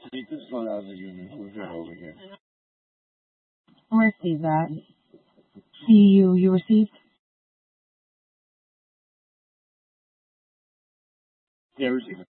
Take this phone out of the unit. Move it over here. Receive that. You received? Yeah, receive it.